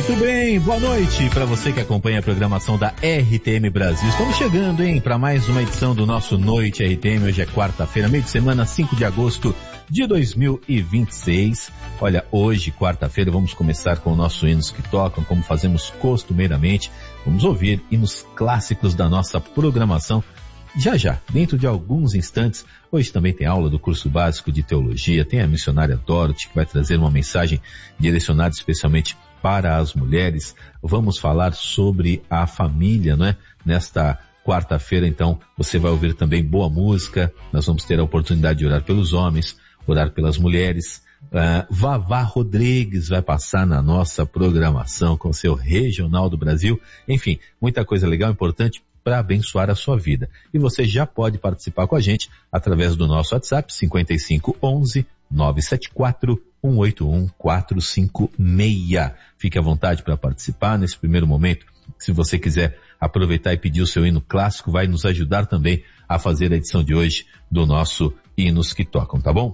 Muito bem, boa noite para você que acompanha a programação da RTM Brasil. Estamos chegando, para mais uma edição do nosso Noite RTM. Hoje é quarta-feira, meio de semana, 5 de agosto de 2026. Olha, hoje, quarta-feira, vamos começar com o nosso Hinos que Tocam, como fazemos costumeiramente. Vamos ouvir hinos clássicos da nossa programação. Já, dentro de alguns instantes, hoje também tem aula do curso básico de teologia, tem a missionária Dorothy, que vai trazer uma mensagem direcionada especialmente para as mulheres. Vamos falar sobre a família, não é? Nesta quarta-feira, então, você vai ouvir também boa música. Nós vamos ter a oportunidade de orar pelos homens, orar pelas mulheres. Vavá Rodrigues vai passar na nossa programação com seu Regional do Brasil. Enfim, muita coisa legal, importante para abençoar a sua vida. E você já pode participar com a gente através do nosso WhatsApp 5511-974-181-456. Fique à vontade para participar nesse primeiro momento. Se você quiser aproveitar e pedir o seu hino clássico, vai nos ajudar também a fazer a edição de hoje do nosso Hinos que Tocam, tá bom?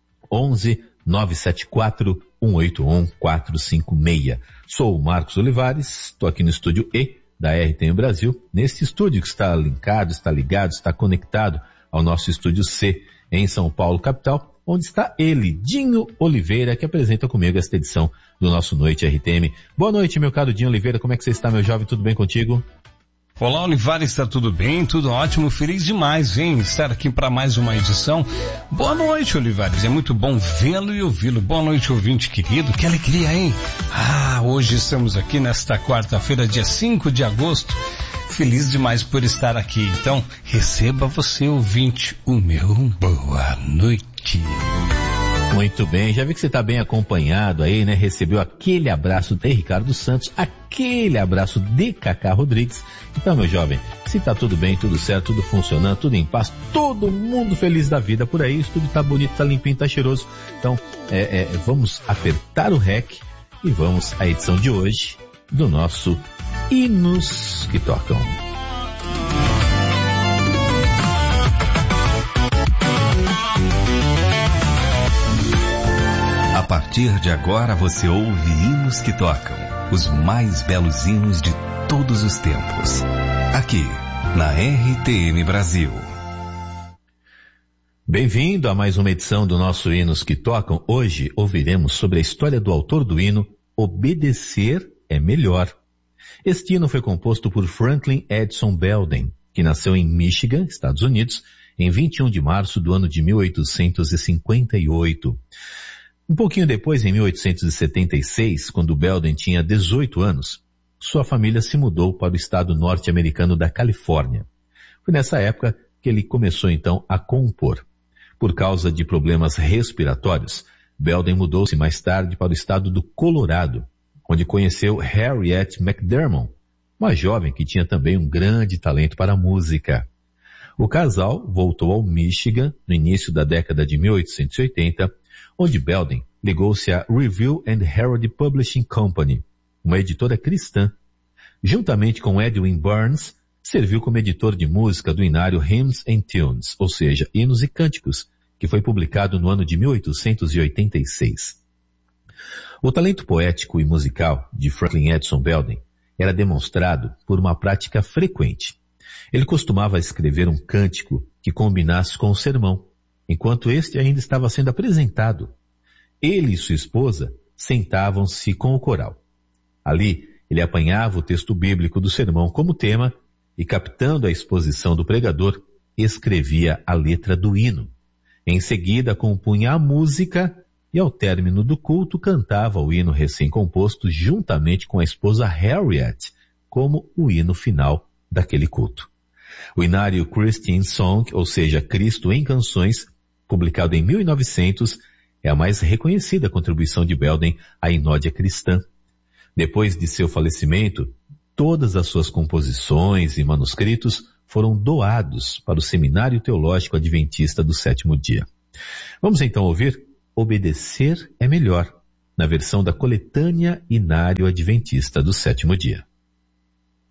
11-974-181-456. Sou o Marcos Olivares, estou aqui no estúdio E da RTM Brasil, neste estúdio que está linkado, está ligado, está conectado ao nosso estúdio C em São Paulo, capital, onde está ele, Dinho Oliveira, que apresenta comigo esta edição do nosso Noite RTM. Boa noite, meu caro Dinho Oliveira, como é que você está, meu jovem? Tudo bem contigo? Olá, Olivares, está tudo bem? Tudo ótimo, feliz demais, hein? Estar aqui para mais uma edição. Boa noite, Olivares, é muito bom vê-lo e ouvi-lo. Boa noite, ouvinte querido, que alegria, hein? Hoje estamos aqui nesta quarta-feira, dia 5 de agosto, feliz demais por estar aqui. Então, receba você, ouvinte, o meu boa noite. Muito bem, já vi que você está bem acompanhado aí, né? Recebeu aquele abraço de Ricardo Santos, aquele abraço de Cacá Rodrigues. Então, meu jovem, se tá tudo bem, tudo certo, tudo funcionando, tudo em paz, todo mundo feliz da vida por aí, tudo tá bonito, tá limpinho, tá cheiroso. Então, vamos apertar o REC e vamos à edição de hoje do nosso Hinos que Tocam. A partir de agora você ouve Hinos que Tocam, os mais belos hinos de todos os tempos, aqui na RTM Brasil. Bem-vindo a mais uma edição do nosso Hinos que Tocam. Hoje ouviremos sobre a história do autor do hino Obedecer é Melhor. Este hino foi composto por Franklin Edson Belden, que nasceu em Michigan, Estados Unidos, em 21 de março do ano de 1858. Um pouquinho depois, em 1876, quando Belden tinha 18 anos, sua família se mudou para o estado norte-americano da Califórnia. Foi nessa época que ele começou então a compor. Por causa de problemas respiratórios, Belden mudou-se mais tarde para o estado do Colorado, onde conheceu Harriet McDermott, uma jovem que tinha também um grande talento para a música. O casal voltou ao Michigan no início da década de 1880, onde Belden ligou-se à Review and Herald Publishing Company, uma editora cristã. Juntamente com Edwin Burns, serviu como editor de música do inário Hymns and Tunes, ou seja, Hinos e Cânticos, que foi publicado no ano de 1886. O talento poético e musical de Franklin Edson Belden era demonstrado por uma prática frequente. Ele costumava escrever um cântico que combinasse com o sermão, enquanto este ainda estava sendo apresentado. Ele e sua esposa sentavam-se com o coral. Ali, ele apanhava o texto bíblico do sermão como tema e, captando a exposição do pregador, escrevia a letra do hino. Em seguida, compunha a música e, ao término do culto, cantava o hino recém-composto juntamente com a esposa Harriet, como o hino final daquele culto. O inário Christian Song, ou seja, Cristo em Canções, publicado em 1900, é a mais reconhecida contribuição de Belden à inódia cristã. Depois de seu falecimento, todas as suas composições e manuscritos foram doados para o Seminário Teológico Adventista do Sétimo Dia. Vamos então ouvir Obedecer é Melhor, na versão da Coletânea Inário Adventista do Sétimo Dia.